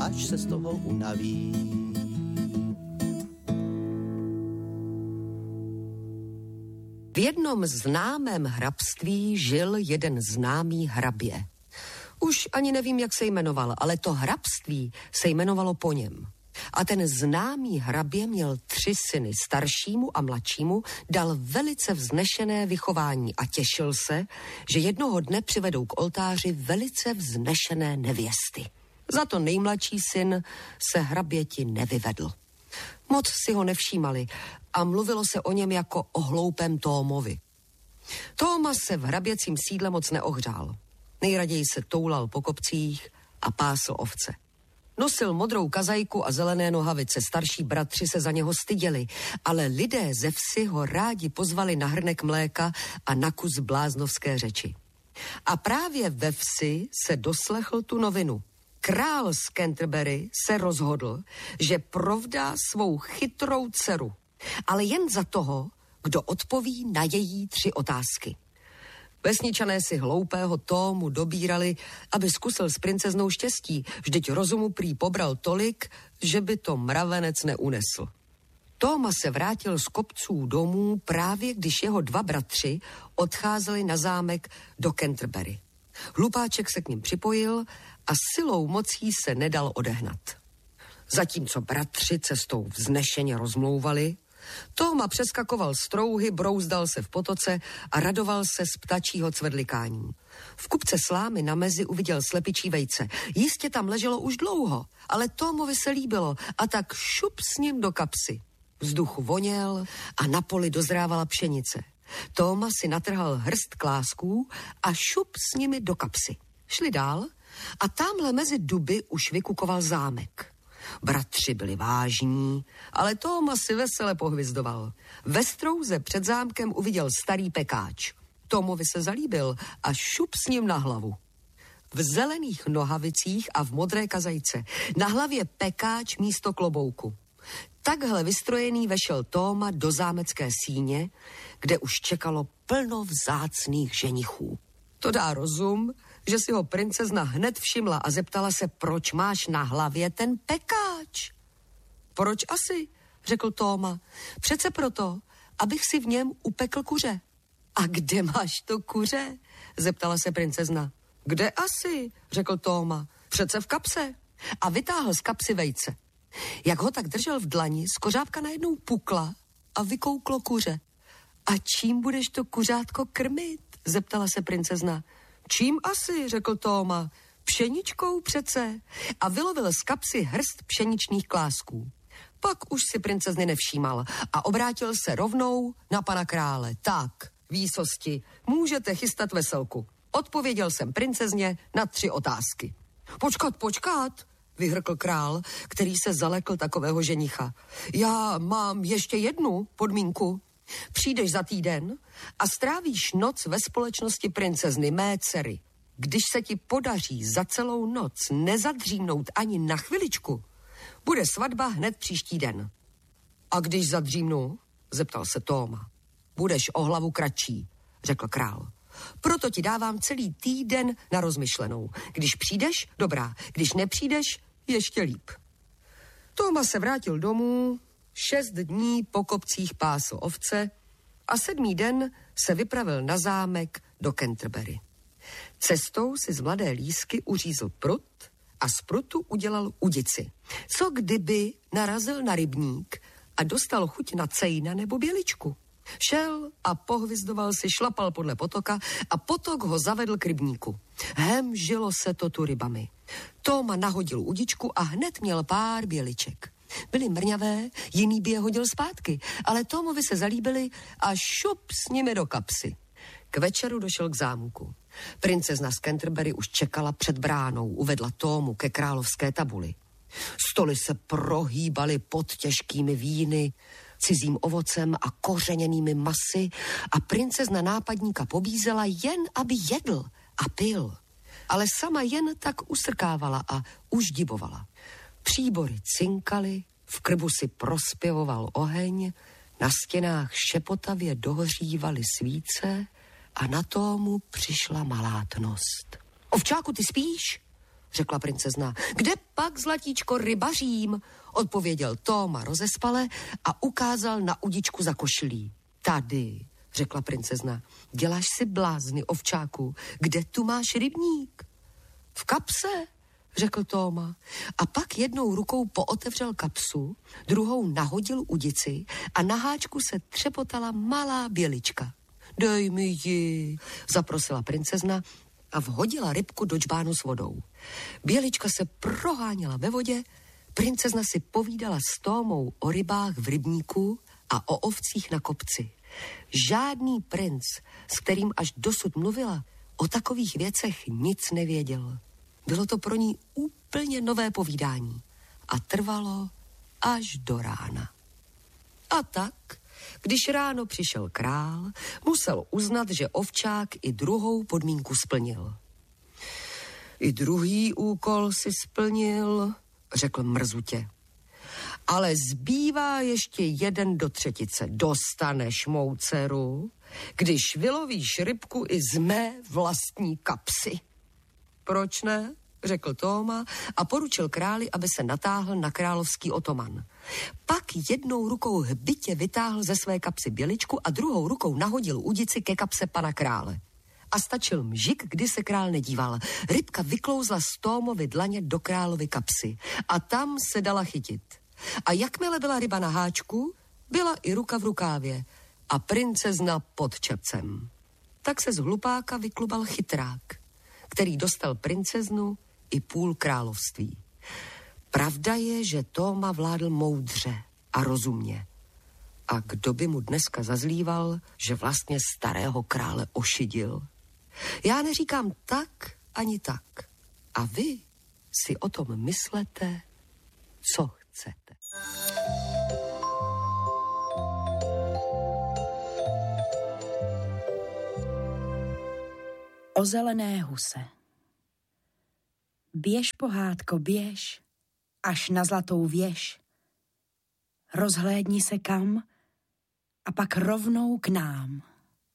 až se z toho unaví. V jednom známém hrabství žil jeden známý hrabě. Už ani nevím, jak se jmenoval, ale to hrabství se jmenovalo po něm. A ten známý hrabě měl 3 syny, staršímu a mladšímu dal velice vznešené vychování a těšil se, že jednoho dne přivedou k oltáři velice vznešené nevěsty. Za to nejmladší syn se hraběti nevyvedl. Moc si ho nevšímali a mluvilo se o něm jako o hloupém Tómovi. Tóma se v hraběcím sídle moc neohřál. Nejraději se toulal po kopcích a pásl ovce. Nosil modrou kazajku a zelené nohavice, starší bratři se za něho styděli, ale lidé ze vsi ho rádi pozvali na hrnek mléka a na kus bláznovské řeči. A právě ve vsi se doslechl tu novinu. Král z Canterbury se rozhodl, že provdá svou chytrou dceru, ale jen za toho, kdo odpoví na její 3 otázky. Vesničané si hloupého Tómu dobírali, aby zkusil s princeznou štěstí, vždyť rozumu prý pobral tolik, že by to mravenec neunesl. Tóma se vrátil z kopců domů právě když jeho 2 bratři odcházeli na zámek do Canterbury. Hlupáček se k ním připojil a silou mocí se nedal odehnat. Zatímco bratři cestou vznešeně rozmlouvali, Tóma přeskakoval strouhy, brouzdal se v potoce a radoval se z ptačího cvedlikání. V kupce slámy na mezi uviděl slepičí vejce. Jistě tam leželo už dlouho, ale Tómovi se líbilo a tak šup s ním do kapsy. Vzduch voněl a na poli dozrávala pšenice. Tóma si natrhal hrst klásků a šup s nimi do kapsy. Šli dál a tamhle mezi duby už vykukoval zámek. Bratři byli vážní, ale Tóma si vesele pohvizdoval. Ve strouze před zámkem uviděl starý pekáč. Tómovi se zalíbil a šup s ním na hlavu. V zelených nohavicích a v modré kazajce. Na hlavě pekáč místo klobouku. Takhle vystrojený vešel Tóma do zámecké síně, kde už čekalo plno vzácných ženichů. To dá rozum, že si ho princezna hned všimla a zeptala se, proč máš na hlavě ten pekáč. Proč asi, řekl Tóma. Přece proto, abych si v něm upekl kuře. A kde máš to kuře? Zeptala se princezna. Kde asi, řekl Tóma. Přece v kapse. A vytáhl z kapsy vejce. Jak ho tak držel v dlani, z kořápka najednou pukla a vykouklo kuře. A čím budeš to kuřátko krmit? Zeptala se princezna. Čím asi, řekl Tóma. Pšeničkou přece. A vylovil z kapsy hrst pšeničných klásků. Pak už si princezny nevšímal a obrátil se rovnou na pana krále. Tak, výsosti, můžete chystat veselku. Odpověděl jsem princezně na 3 otázky. Počkat, vyhrkl král, který se zalekl takového ženicha. Já mám ještě jednu podmínku. Přijdeš za týden a strávíš noc ve společnosti princezny, mé dcery. Když se ti podaří za celou noc nezadřímnout ani na chviličku, bude svatba hned příští den. A když zadřímnu, zeptal se Tóma. Budeš o hlavu kratší, řekl král. Proto ti dávám celý týden na rozmyšlenou. Když přijdeš, dobrá, když nepřijdeš, ještě líp. Tóma se vrátil domů, 6 dní po kopcích pásl ovce a 7. den se vypravil na zámek do Canterbury. Cestou si z mladé lísky uřízl prut a z prutu udělal udici. Co kdyby narazil na rybník a dostal chuť na cejna nebo běličku? Šel a pohvizdoval si, šlapal podle potoka a potok ho zavedl k rybníku. Hemžilo se to tu rybami. Tóma nahodil udičku a hned měl pár běliček. Byly mrňavé, jiný by je hodil zpátky, ale Tómovi se zalíbily a šup s nimi do kapsy. K večeru došel k zámku. Princezna z Canterbury už čekala před bránou, uvedla Tómu ke královské tabuli. Stoly se prohýbaly pod těžkými víny, cizím ovocem a kořeněnými masy a princezna nápadníka pobízela jen, aby jedl a pil. Ale sama jen tak usrkávala a uždibovala. Příbory cinkaly, v krbu si prospěvoval oheň, na stěnách šepotavě dohořívaly svíce a na Tómu přišla malátnost. Ovčáku, ty spíš? řekla princezna. Kde pak, zlatíčko, rybařím? Odpověděl Tóma rozespale a ukázal na udičku za košilí. Tady, řekla princezna. Děláš si blázny, ovčáku. Kde tu máš rybník? V kapse, řekl Tóma. A pak jednou rukou pootevřel kapsu, druhou nahodil udici a na háčku se třepotala malá bělička. Dej mi ji, zaprosila princezna a vhodila rybku do džbánu s vodou. Bělička se proháněla ve vodě, princezna si povídala s Tómou o rybách v rybníku a o ovcích na kopci. Žádný princ, s kterým až dosud mluvila, o takových věcech nic nevěděl. Bylo to pro ní úplně nové povídání a trvalo až do rána. A tak, když ráno přišel král, musel uznat, že ovčák i druhou podmínku splnil. I druhý úkol si splnil, řekl mrzutě. Ale zbývá ještě jeden do třetice. Dostaneš, mou dceru, když vylovíš rybku i z mé vlastní kapsy. Proč ne? Řekl Tóma a poručil králi, aby se natáhl na královský otoman. Pak jednou rukou hbitě vytáhl ze své kapsy běličku a druhou rukou nahodil udici ke kapse pana krále. A stačil mžik, kdy se král nedíval. Rybka vyklouzla z Tómovy dlaně do královy kapsy a tam se dala chytit. A jakmile byla ryba na háčku, byla i ruka v rukávě a princezna pod čepcem. Tak se z hlupáka vyklubal chytrák, který dostal princeznu i půl království. Pravda je, že Tóma vládl moudře a rozumně. A kdo by mu dneska zazlíval, že vlastně starého krále ošidil? Já neříkám tak ani tak. A vy si o tom myslete, co chcete. O zelené huse. Běž, pohádko, běž, až na zlatou věž. Rozhlédni se kam a pak rovnou k nám.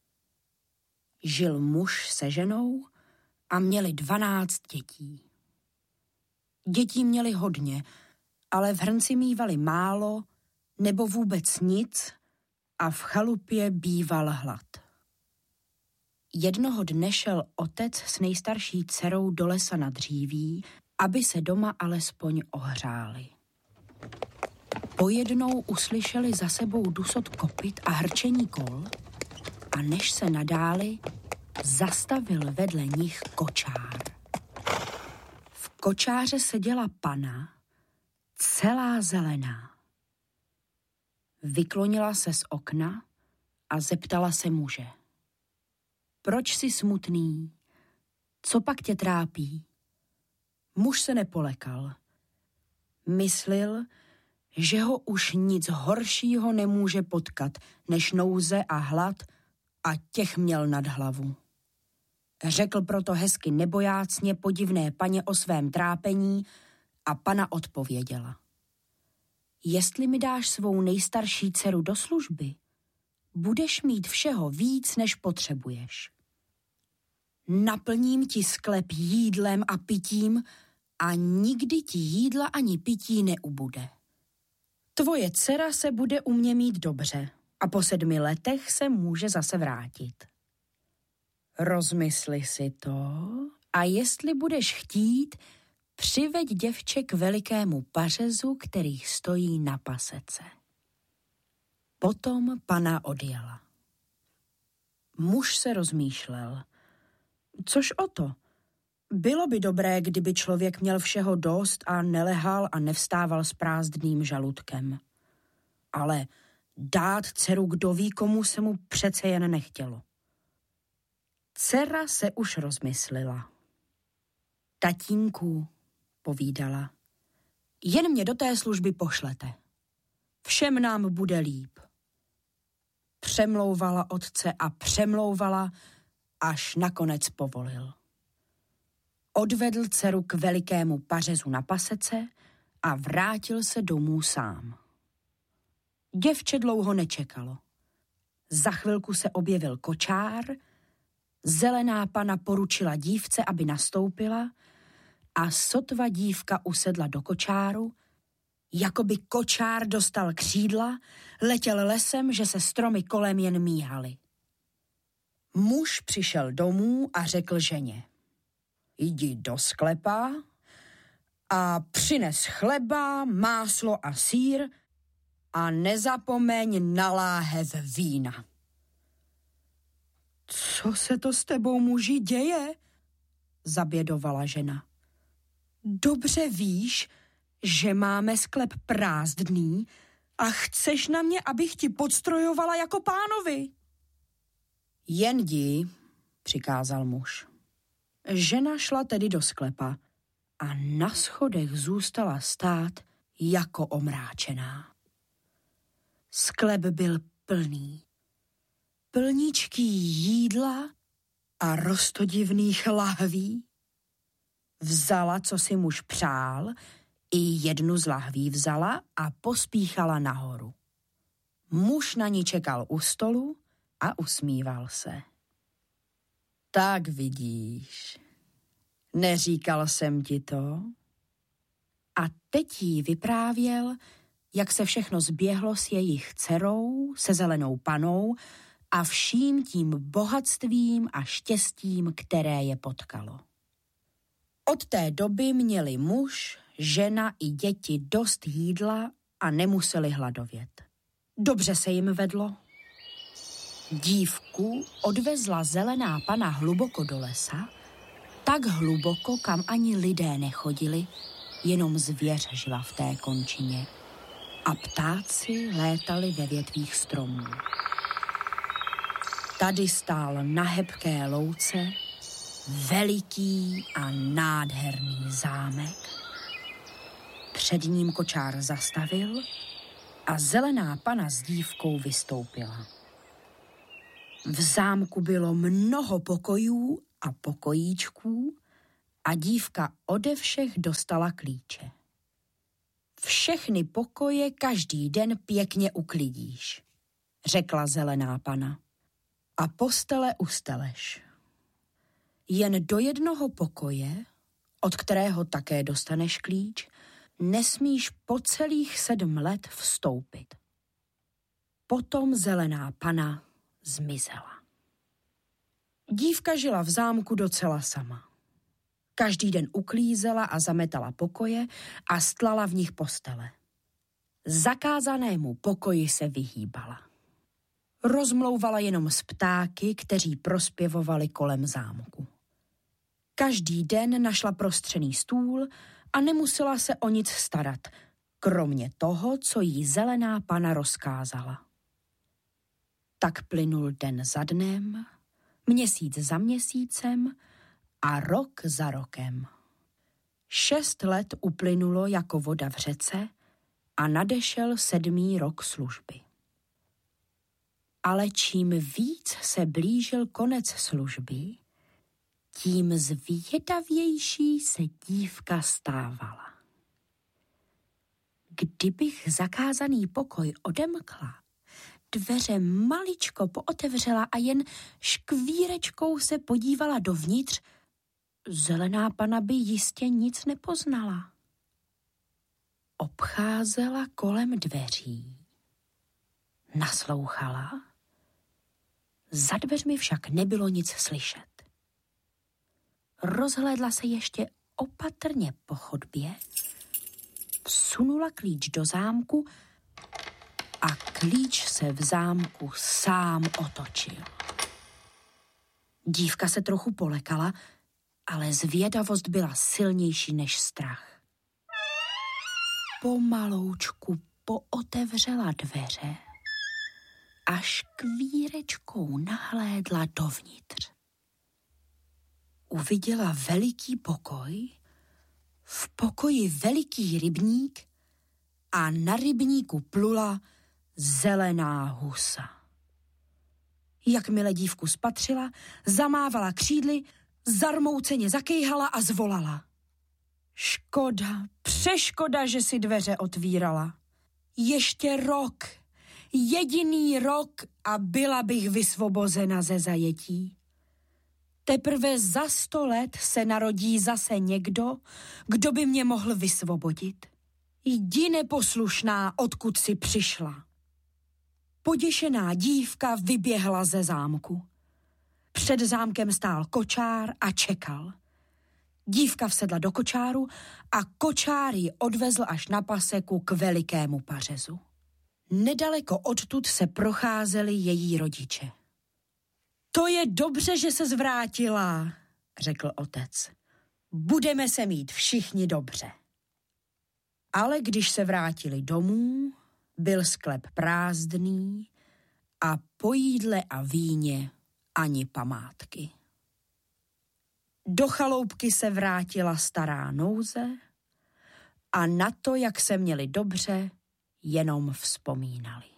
Žil muž se ženou a měli 12 dětí. Dětí měli hodně, ale v hrnci mívali málo nebo vůbec nic a v chalupě býval hlad. Jednoho dne šel otec s nejstarší dcerou do lesa na dříví, aby se doma alespoň ohřáli. Pojednou uslyšeli za sebou dusot kopyt a hrčení kol a než se nadáli, zastavil vedle nich kočár. V kočáře seděla pana, celá zelená. Vyklonila se z okna a zeptala se muže. Proč jsi smutný? Co pak tě trápí? Muž se nepolekal. Myslil, že ho už nic horšího nemůže potkat, než nouze a hlad, a těch měl nad hlavu. Řekl proto hezky nebojácně podivné paně o svém trápení a pana odpověděla. Jestli mi dáš svou nejstarší dceru do služby, budeš mít všeho víc, než potřebuješ. Naplním ti sklep jídlem a pitím a nikdy ti jídla ani pití neubude. Tvoje dcera se bude u mě mít dobře a po 7 letech se může zase vrátit. Rozmysli si to a jestli budeš chtít, přiveď děvče k velikému pařezu, který stojí na pasece. Potom pana odjela. Muž se rozmýšlel. Což o to? Bylo by dobré, kdyby člověk měl všeho dost a nelehal a nevstával s prázdným žaludkem. Ale dát dceru kdo ví komu se mu přece jen nechtělo. Dcera se už rozmyslela. Tatínku, povídala, jen mě do té služby pošlete. Všem nám bude líp. Přemlouvala otce a přemlouvala, až nakonec povolil. Odvedl dceru k velikému pařezu na pasece a vrátil se domů sám. Děvče dlouho nečekalo. Za chvilku se objevil kočár, zelená pana poručila dívce, aby nastoupila a sotva dívka usedla do kočáru, jako by kočár dostal křídla, letěl lesem, že se stromy kolem jen míhaly. Muž přišel domů a řekl ženě: jdi do sklepa a přines chleba, máslo a sýr a nezapomeň na láhev vína. Co se to s tebou, muži, děje? Zabědovala žena. Dobře víš, že máme sklep prázdný a chceš na mě, abych ti podstrojovala jako pánovi. Jen jdi, přikázal muž. Žena šla tedy do sklepa a na schodech zůstala stát jako omráčená. Sklep byl plný. Plničký jídla a roztodivných lahví. Vzala, co si muž přál, i jednu z lahví vzala a pospíchala nahoru. Muž na ní čekal u stolu a usmíval se. Tak vidíš, neříkal jsem ti to? A teď jí vyprávěl, jak se všechno zběhlo s jejich dcerou, se zelenou panou a vším tím bohatstvím a štěstím, které je potkalo. Od té doby měli muž, žena i děti dost jídla a nemuseli hladovět. Dobře se jim vedlo. Dívku odvezla zelená pana hluboko do lesa, tak hluboko, kam ani lidé nechodili, jenom zvěř žila v té končině a ptáci létali ve větvích stromů. Tady stál na hebké louce veliký a nádherný zámek. Před ním kočár zastavil a zelená pana s dívkou vystoupila. V zámku bylo mnoho pokojů a pokojíčků a dívka ode všech dostala klíče. Všechny pokoje každý den pěkně uklidíš, řekla zelená pana, a postele usteleš. Jen do jednoho pokoje, od kterého také dostaneš klíč, nesmíš po celých 7 let vstoupit. Potom zelená pana zmizela. Dívka žila v zámku docela sama. Každý den uklízela a zametala pokoje a stlala v nich postele. Zakázanému pokoji se vyhýbala. Rozmlouvala jenom s ptáky, kteří prospěvovali kolem zámku. Každý den našla prostřený stůl a nemusela se o nic starat, kromě toho, co jí zelená pana rozkázala. Tak plynul den za dnem, měsíc za měsícem a rok za rokem. 6 let uplynulo jako voda v řece a nadešel 7. rok služby. Ale čím víc se blížil konec služby, tím zvědavější se dívka stávala. Kdybych zakázaný pokoj odemkla, dveře maličko pootevřela a jen škvírečkou se podívala dovnitř, zelená pana by jistě nic nepoznala. Obcházela kolem dveří, naslouchala, za dveřmi však nebylo nic slyšet. Rozhlédla se ještě opatrně po chodbě, vsunula klíč do zámku a klíč se v zámku sám otočil. Dívka se trochu polekala, ale zvědavost byla silnější než strach. Pomaloučku pootevřela dveře a škvírečkou nahlédla dovnitř. Uviděla veliký pokoj, v pokoji veliký rybník a na rybníku plula zelená husa. Jakmile dívku spatřila, zamávala křídly, zarmouceně zakejhala a zvolala. Škoda, přeškoda, že si dveře otvírala. Ještě rok, jediný rok a byla bych vysvobozena ze zajetí. Teprve za 100 let se narodí zase někdo, kdo by mě mohl vysvobodit. Jdi, neposlušná, odkud si přišla. Poděšená dívka vyběhla ze zámku. Před zámkem stál kočár a čekal. Dívka vsedla do kočáru a kočár ji odvezl až na paseku k velikému pařezu. Nedaleko odtud se procházeli její rodiče. To je dobře, že se zvrátila, řekl otec. Budeme se mít všichni dobře. Ale když se vrátili domů, byl sklep prázdný a po jídle a víně ani památky. Do chaloupky se vrátila stará nouze a na to, jak se měli dobře, jenom vzpomínali.